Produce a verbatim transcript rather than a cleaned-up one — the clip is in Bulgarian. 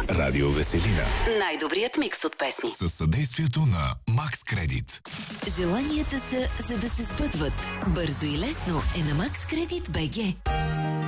Радио Веселина. Най-добрият микс от песни. Със съдействието на Макс Кредит. Желанията са, за да се сбъдват. Бързо и лесно е на Макс Кредит БГ.